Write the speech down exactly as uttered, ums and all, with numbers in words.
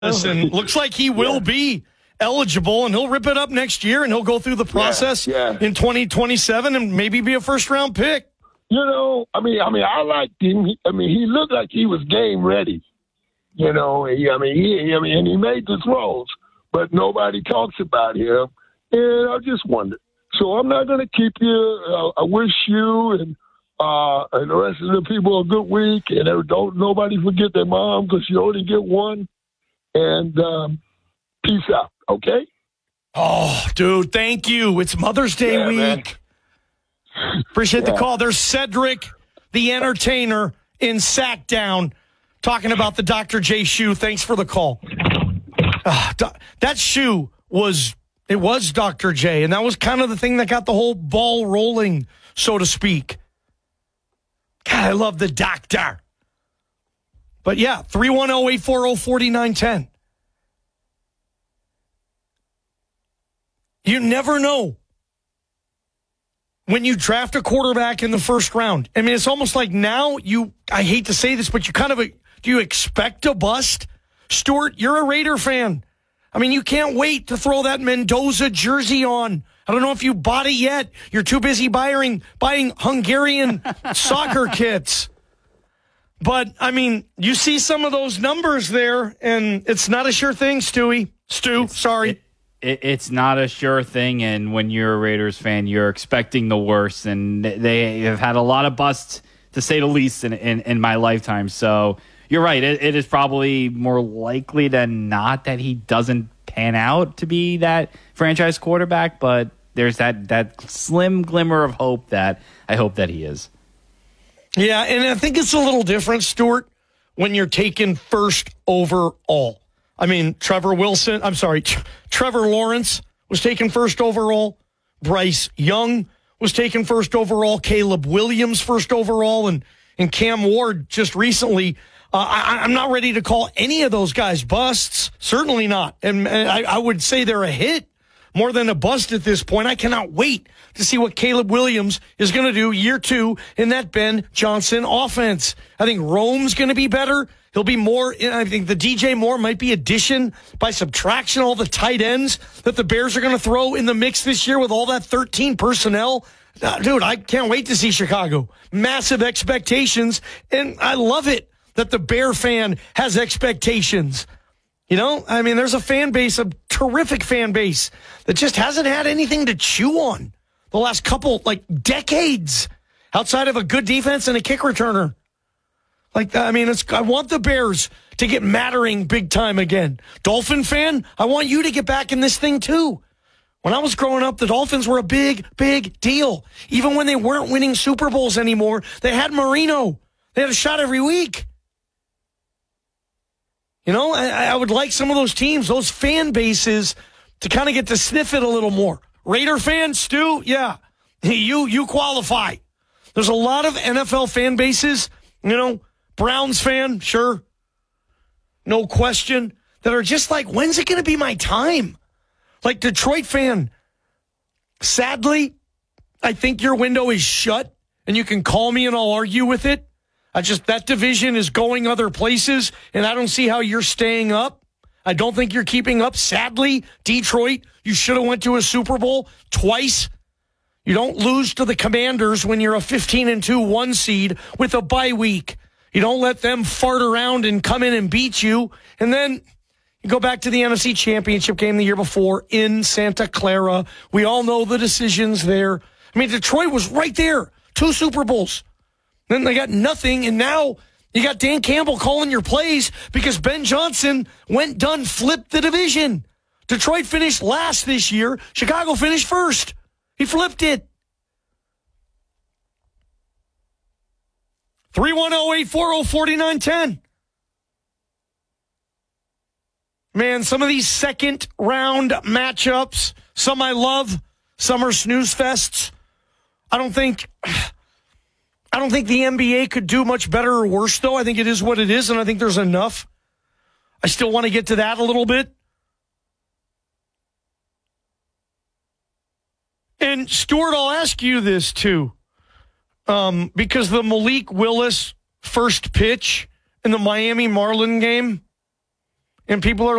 Listen, looks like he will yeah. be eligible, and he'll rip it up next year, and he'll go through the process yeah, yeah. in twenty twenty-seven and maybe be a first-round pick. You know, I mean, I mean, I liked him. He, I mean, he looked like he was game ready. You know, he, I mean, he, I mean, and he made the throws, but nobody talks about him. And I just wondered. So I'm not going to keep you. Uh, I wish you and uh, and the rest of the people a good week. And don't nobody forget their mom, because you only get one. And um, peace out. Okay. Oh, dude, thank you. It's Mother's Day yeah, week. Man. Appreciate yeah. the call. There's Cedric, the entertainer, in Sackdown, talking about the Doctor J shoe. Thanks for the call. Uh, that shoe was, it was Doctor J, and that was kind of the thing that got the whole ball rolling, so to speak. God, I love the doctor. But yeah, three one zero, eight four zero, four nine one zero. You never know when you draft a quarterback in the first round. I mean, it's almost like now you, I hate to say this, but you kind of, do you expect a bust? Stuart, you're a Raider fan. I mean, you can't wait to throw that Mendoza jersey on. I don't know if you bought it yet. You're too busy buying, buying Hungarian soccer kits. But, I mean, you see some of those numbers there, and it's not a sure thing, Stewie. Stu, it's, sorry. It, it, it's not a sure thing, and when you're a Raiders fan, you're expecting the worst, and they have had a lot of busts, to say the least, in, in, in my lifetime. So you're right. It, it is probably more likely than not that he doesn't pan out to be that franchise quarterback, but there's that, that slim glimmer of hope that I hope that he is. Yeah, and I think it's a little different, Stuart, when you're taken first overall. I mean, Trevor Wilson, I'm sorry, Trevor Lawrence was taken first overall. Bryce Young was taken first overall. Caleb Williams first overall. And, and Cam Ward just recently. Uh, I, I'm not ready to call any of those guys busts. Certainly not. And, and I, I would say they're a hit more than a bust at this point. I cannot wait to see what Caleb Williams is going to do year two in that Ben Johnson offense. I think Rome's going to be better. He'll be more, I think the D J Moore might be addition by subtraction, all the tight ends that the Bears are going to throw in the mix this year with all that thirteen personnel. Uh, dude, I can't wait to see Chicago. Massive expectations, and I love it that the Bear fan has expectations. You know, I mean, there's a fan base, a terrific fan base that just hasn't had anything to chew on the last couple, like, decades outside of a good defense and a kick returner. Like, I mean, it's, I want the Bears to get mattering big time again. Dolphin fan, I want you to get back in this thing too. When I was growing up, the Dolphins were a big, big deal. Even when they weren't winning Super Bowls anymore, they had Marino. They had a shot every week. You know, I, I would like some of those teams, those fan bases, to kind of get to sniff it a little more. Raider fans, Stu, yeah, you you qualify. There's a lot of N F L fan bases, you know, Browns fan, sure, no question, that are just like, when's it going to be my time? Like Detroit fan, sadly, I think your window is shut, and you can call me and I'll argue with it. I just, that division is going other places, and I don't see how you're staying up. I don't think you're keeping up. Sadly, Detroit, you should have went to a Super Bowl twice. You don't lose to the Commanders when you're a fifteen and two one seed with a bye week. You don't let them fart around and come in and beat you. And then you go back to the N F C Championship game the year before in Santa Clara. We all know the decisions there. I mean, Detroit was right there. Two Super Bowls. Then they got nothing, and now you got Dan Campbell calling your plays because Ben Johnson went done, flipped the division. Detroit finished last this year. Chicago finished first. He flipped it. three one zero, eight four zero, four nine one zero. Man, some of these second round matchups, some I love, some are snooze fests. I don't think... I don't think the N B A could do much better or worse, though. I think it is what it is, and I think there's enough. I still want to get to that a little bit. And, Stuart, I'll ask you this, too. Um, because the Malik Willis first pitch in the Miami Marlin game, and people are